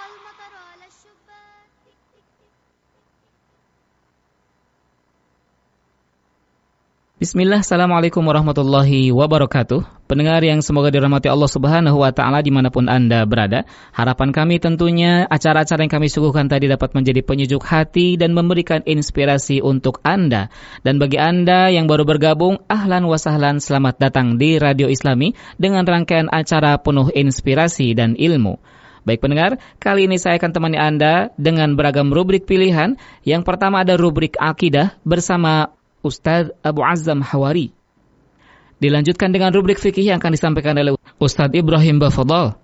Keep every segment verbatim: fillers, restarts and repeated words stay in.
Bismillah, Assalamualaikum warahmatullahi wabarakatuh. Pendengar yang semoga dirahmati Allah Subhanahu wa ta'ala dimanapun Anda berada, harapan kami tentunya acara-acara yang kami suguhkan tadi dapat menjadi penyejuk hati dan memberikan inspirasi untuk Anda. Dan bagi Anda yang baru bergabung, ahlan wa sahlan, selamat datang di Radio Islami dengan rangkaian acara penuh inspirasi dan ilmu. Baik pendengar, kali ini saya akan temani Anda dengan beragam rubrik pilihan. Yang pertama ada rubrik Akidah bersama Ustadz Abu Azzam Hawari. Dilanjutkan dengan rubrik fikih yang akan disampaikan oleh Ustadz Ibrahim Bafadhal.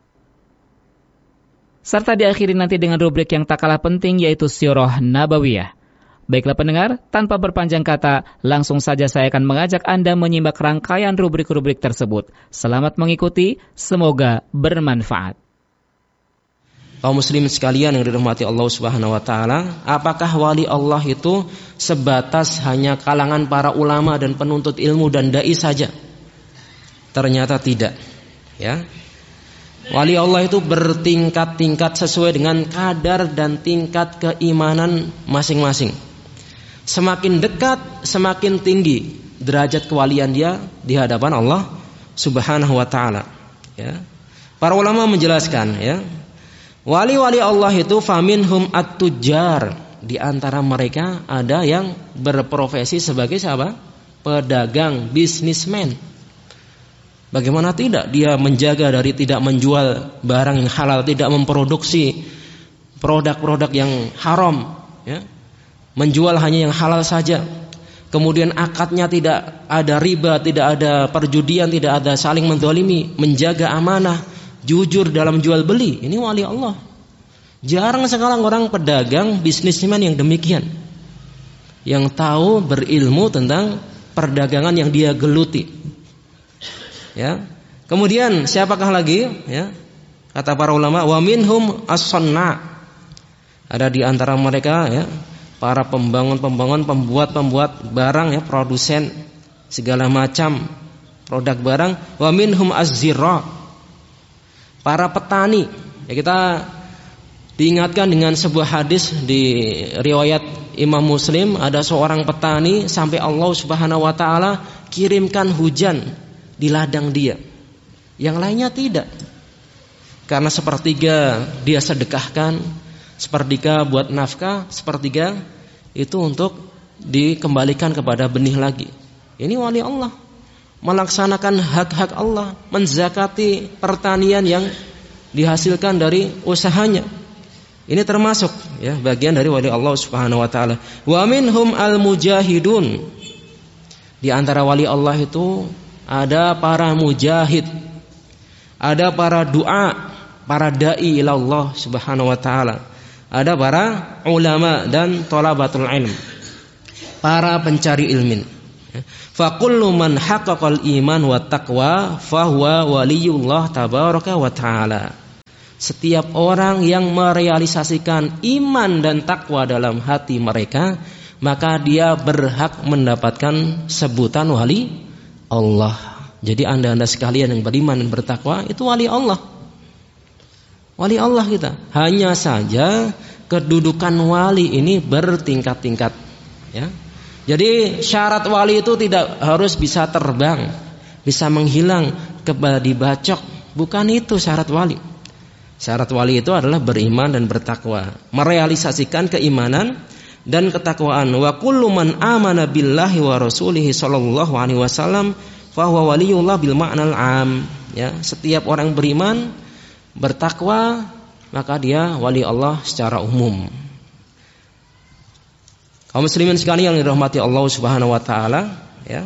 Serta diakhiri nanti dengan rubrik yang tak kalah penting, yaitu Sirah Nabawiyah. Baiklah pendengar, tanpa berpanjang kata, langsung saja saya akan mengajak Anda menyimak rangkaian rubrik-rubrik tersebut. Selamat mengikuti, semoga bermanfaat. Kaum muslimin sekalian yang dirahmati Allah Subhanahu wa taala, apakah wali Allah itu sebatas hanya kalangan para ulama dan penuntut ilmu dan dai saja? Ternyata tidak, ya. Wali Allah itu bertingkat-tingkat sesuai dengan kadar dan tingkat keimanan masing-masing. Semakin dekat, semakin tinggi derajat kewalian dia di hadapan Allah Subhanahu wa taala, ya. Para ulama menjelaskan, ya, wali-wali Allah itu faminhum at-tujjar, di antara mereka ada yang berprofesi sebagai siapa? Pedagang, bisnismen. Bagaimana tidak dia menjaga dari tidak menjual barang yang halal, tidak memproduksi produk-produk yang haram, ya. Menjual hanya yang halal saja. Kemudian akadnya tidak ada riba, tidak ada perjudian, tidak ada saling menzalimi, menjaga amanah, jujur dalam jual beli. Ini wali Allah. Jarang sekali orang pedagang, bisnismen yang demikian, yang tahu berilmu tentang perdagangan yang dia geluti, ya. Kemudian siapakah lagi, ya? Kata para ulama, wa minhum as-sanna, ada di antara mereka, ya, para pembangun-pembangun, pembuat-pembuat barang, ya, produsen segala macam produk barang. Wa minhum az-zirra, para petani. Ya, kita diingatkan dengan sebuah hadis di riwayat Imam Muslim, ada seorang petani sampai Allah Subhanahu wa taala kirimkan hujan di ladang dia. Yang lainnya tidak. Karena sepertiga dia sedekahkan, sepertiga buat nafkah, sepertiga itu untuk dikembalikan kepada benih lagi. Ini wali Allah, melaksanakan hak-hak Allah, menzakati pertanian yang dihasilkan dari usahanya. Ini termasuk, ya, bagian dari wali Allah Subhanahu wa taala. Wa minhum al-mujahidun. Di antara wali Allah itu ada para mujahid, ada para du'a, para dai ila Allah Subhanahu wa taala, ada para ulama dan thalabatul ilm, para pencari ilmin. Fa kullu man haqqaqal iman wa taqwa fa huwa waliyullah tabaraka wa taala. Setiap orang yang merealisasikan iman dan takwa dalam hati mereka, maka dia berhak mendapatkan sebutan wali Allah. Jadi anda-anda sekalian yang beriman dan bertakwa itu wali Allah. Wali Allah kita. Hanya saja kedudukan wali ini bertingkat-tingkat, ya. Jadi syarat wali itu tidak harus bisa terbang, bisa menghilang, kebal dibacok. Bukan itu syarat wali. Syarat wali itu adalah beriman dan bertakwa, merealisasikan keimanan dan ketakwaan. Wa kullu man amana billahi wa rasulihi sallallahu alaihi wasallam fa huwa waliyullah bil ma'nal 'am. Ya, setiap orang beriman, bertakwa, maka dia wali Allah secara umum. Kaum muslimin sekalian yang dirahmati Allah Subhanahu wa taala, ya.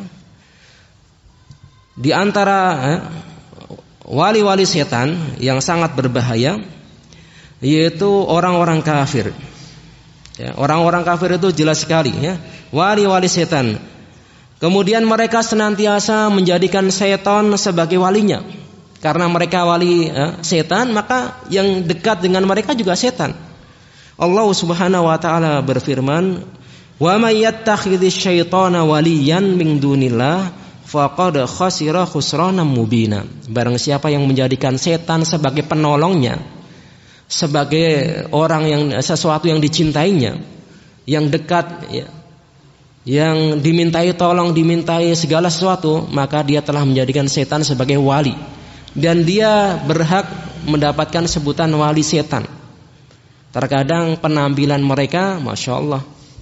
Di antara, ya, wali-wali setan yang sangat berbahaya yaitu orang-orang kafir. Ya, orang-orang kafir itu jelas sekali, ya, wali-wali setan. Kemudian mereka senantiasa menjadikan setan sebagai walinya. Karena mereka wali, ya, setan, maka yang dekat dengan mereka juga setan. Allah Subhanahu wa taala berfirman, "Wa may yattakhidhis syaitana waliyan min dunillah faqad khasira khusranan mubina." Barang siapa yang menjadikan setan sebagai penolongnya, sebagai orang yang sesuatu yang dicintainya, yang dekat, ya, yang dimintai tolong, dimintai segala sesuatu, maka dia telah menjadikan setan sebagai wali, dan dia berhak mendapatkan sebutan wali setan. Terkadang penampilan mereka, masya Allah,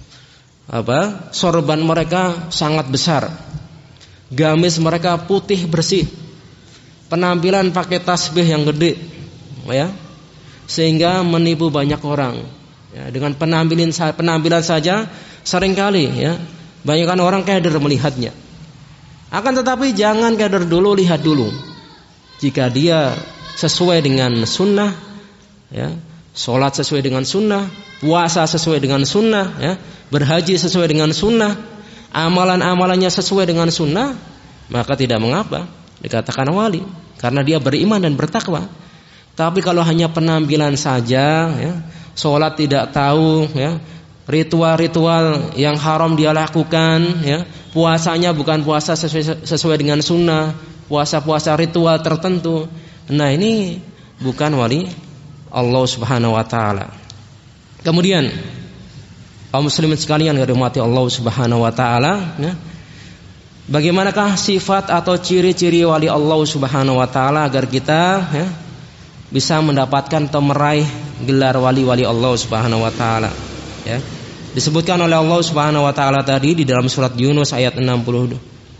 apa, sorban mereka sangat besar, gamis mereka putih bersih, penampilan pakai tasbih yang gede, ya, sehingga menipu banyak orang. Ya, dengan penampilan penampilan saja seringkali, ya, banyakkan orang keder melihatnya. Akan tetapi jangan keder dulu, lihat dulu. Jika dia sesuai dengan sunnah, ya, sholat sesuai dengan sunnah, puasa sesuai dengan sunnah, ya, berhaji sesuai dengan sunnah, amalan-amalannya sesuai dengan sunnah, maka tidak mengapa dikatakan wali, karena dia beriman dan bertakwa. Tapi kalau hanya penampilan saja, ya, sholat tidak tahu, ya, ritual-ritual yang haram dia lakukan, ya, puasanya bukan puasa sesuai, sesuai dengan sunnah, puasa-puasa ritual tertentu, nah ini bukan wali Allah Subhanahu wa taala. Kemudian kaum muslimin sekalian yang dirahmati Allah Subhanahu wa taala, ya, bagaimanakah sifat atau ciri-ciri wali Allah Subhanahu wa taala agar kita, ya, bisa mendapatkan atau meraih gelar wali-wali Allah Subhanahu wa taala, ya. Disebutkan oleh Allah Subhanahu wa taala tadi di dalam surat Yunus ayat enam puluh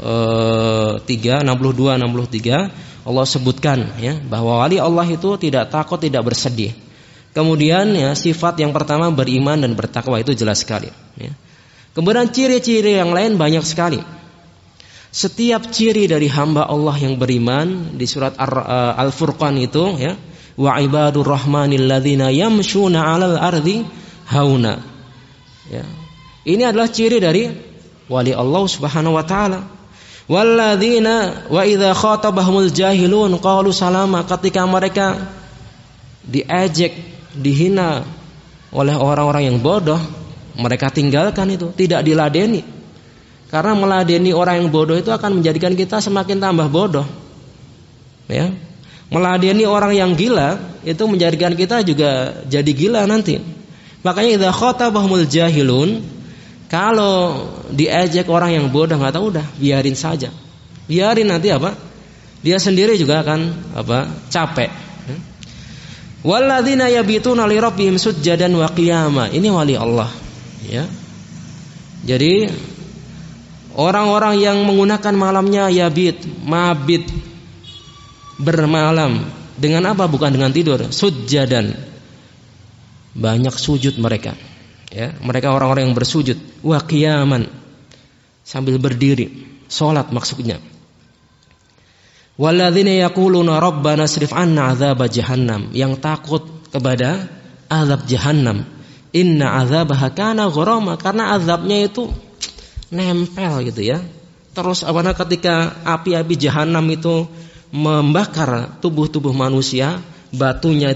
tiga, enam puluh dua, enam puluh tiga, Allah sebutkan, ya, bahwa wali Allah itu tidak takut, tidak bersedih. Kemudian, ya, sifat yang pertama beriman dan bertakwa, itu jelas sekali, ya. Kemudian ciri-ciri yang lain banyak sekali. Setiap ciri dari hamba Allah yang beriman di surat Al-Furqan itu, ya, wa ibadur rahmanil ladzina yamshuna 'alal ardi hauna, ya. Ini adalah ciri dari wali Allah Subhanahu wa taala. Walladzina wa idza khatabahumul jahilun qalu salama, ketika mereka diejek, dihina oleh orang-orang yang bodoh, mereka tinggalkan itu, tidak diladeni. Karena meladeni orang yang bodoh itu akan menjadikan kita semakin tambah bodoh, ya. Meladeni orang yang gila itu menjadikan kita juga jadi gila nanti. Makanya idza khatabahumul jahilun, kalau diejek orang yang bodoh, nggak tahu, udah biarin saja, biarin, nanti apa, dia sendiri juga akan apa, capek. Walladzina yabituna li rabbihim sujjadan wa qiyama, ini wali Allah, ya. Jadi orang-orang yang menggunakan malamnya yabit, mabit, bermalam, dengan apa? Bukan dengan tidur, sujjadan, banyak sujud mereka, ya. Mereka orang-orang yang bersujud, wa qiyaman, sambil berdiri, salat maksudnya. Walladzina yaquluna rabbana srif 'anna 'adzab jahannam, yang takut kepada azab jahannam. Inna 'adzabaha kana gharama, karena azabnya itu nempel gitu, ya. Terus apabila ketika api-api jahannam itu membakar tubuh-tubuh manusia, batunya